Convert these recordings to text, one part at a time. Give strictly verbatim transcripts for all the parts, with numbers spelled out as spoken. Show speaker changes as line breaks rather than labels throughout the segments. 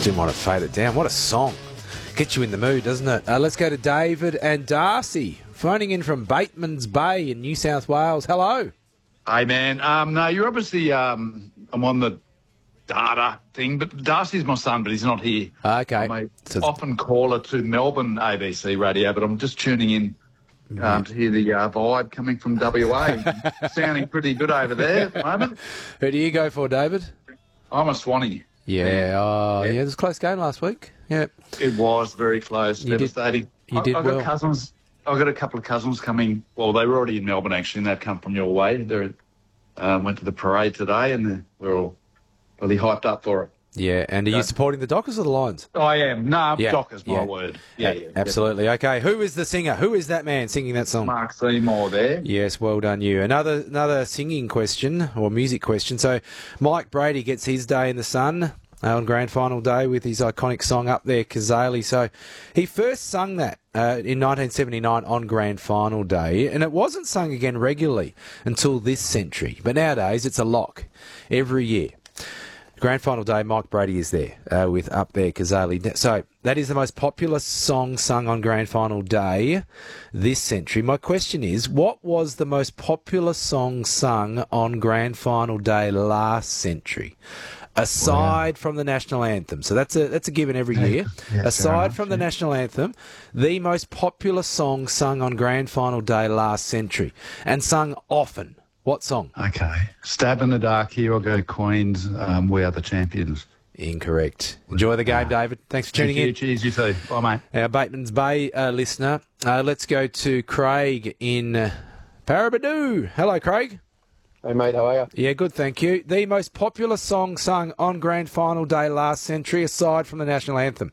Didn't want to fade it down. What a song. Gets you in the mood, doesn't it? Uh, let's go to David and Darcy, phoning in from Bateman's Bay in New South Wales. Hello.
Hey, man. Um, no, you're obviously... Um, I'm on the data thing, but Darcy's my son, but he's not here.
Okay.
I'm a
So-
often caller to Melbourne A B C radio, but I'm just tuning in um, to hear the uh, vibe coming from W A. Sounding pretty good over there at the moment.
Who do you go for, David?
I'm a Swanee.
Yeah, oh, yeah. It was a close game last week. Yeah.
It was very close,
You did-
devastating.
you
I-
did
I've
well.
got cousins. I've got a couple of cousins coming. Well, they were already in Melbourne, actually, and they've come from your way. They um, went to the parade today, and we're all really hyped up for it.
Yeah, and are you supporting the Dockers or the Lions?
I am. No,
Yeah,
Dockers, my
yeah.
word. Yeah, yeah.
Absolutely. Okay, who is the singer? Who is that man singing that song?
Mark Seymour there.
Yes, well done you. Another another singing question or music question. So Mike Brady gets his day in the sun uh, on grand final day with his iconic song Up There, Kazali. So he first sung that uh, in nineteen seventy-nine on grand final day, and it wasn't sung again regularly until this century. But nowadays it's a lock every year. Grand final day, Mike Brady is there uh, with Up There, Kazali. So that is the most popular song sung on grand final day this century. My question is, what was the most popular song sung on grand final day last century? Aside wow. from the national anthem. So that's a that's a given every year.
Yeah,
Aside
enough,
from the
yeah.
national anthem, the most popular song sung on grand final day last century and sung often. What song?
Okay. Stab in the dark here. I'll go Queen's um, We Are the Champions.
Incorrect. Enjoy the game, David. Thanks for tuning
Thank you.
in.
Cheers, you too. Bye, mate.
Our Bateman's Bay uh, listener. Uh, let's go to Craig in uh, Parabadoo. Hello, Craig.
Hey, mate, how are you?
Yeah, good, thank you. The most popular song sung on grand final day last century, aside from the national anthem.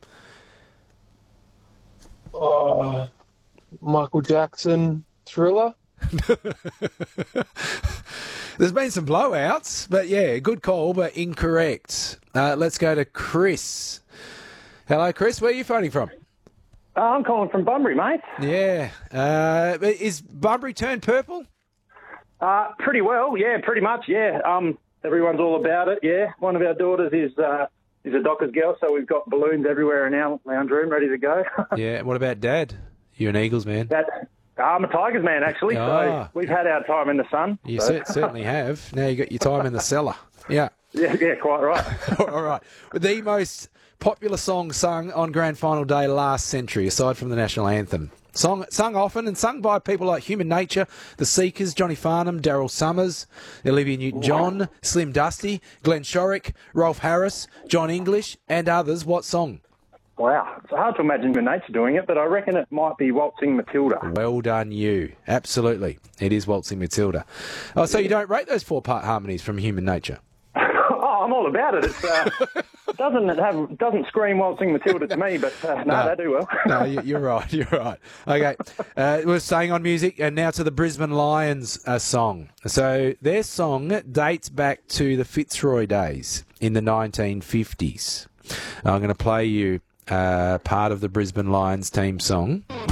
Uh, Michael Jackson, Thriller?
There's been some blowouts, but yeah, good call, but incorrect. Uh, let's go to Chris. Hello, Chris. Where are you phoning from?
Uh, I'm calling from Bunbury, mate.
Yeah. Uh, is Bunbury turned purple?
Uh, pretty well, yeah, pretty much, yeah. Um, everyone's all about it, yeah. One of our daughters is uh, is a Dockers girl, so we've got balloons everywhere in our lounge room ready to go.
Yeah. What about Dad? You're an Eagles man.
That, I'm a Tigers man, actually,
Ah.
so we've had our time in the sun.
You
so.
cer- certainly have. Now you got your time in the cellar. Yeah.
Yeah, yeah, quite right.
All right. The most popular song sung on grand final day last century, aside from the national anthem. Song sung often and sung by people like Human Nature, The Seekers, Johnny Farnham, Daryl Summers, Olivia Newton-John, Slim Dusty, Glenn Shorrock, Rolf Harris, John English, and others. What song?
Wow, it's hard to imagine Human Nature doing it, but I reckon it might be Waltzing Matilda.
Well done, you. Absolutely. It is Waltzing Matilda. Oh, so you don't rate those four-part harmonies from Human Nature?
Oh, I'm all about it. It's, uh, it doesn't have doesn't scream Waltzing Matilda to me, but uh, no,
No.
they do well.
No, you- you're right. You're right. Okay, uh, we're staying on music, and now to the Brisbane Lions uh, song. So their song dates back to the Fitzroy days in the nineteen fifties. I'm going to play you uh, part of the Brisbane Lions team song.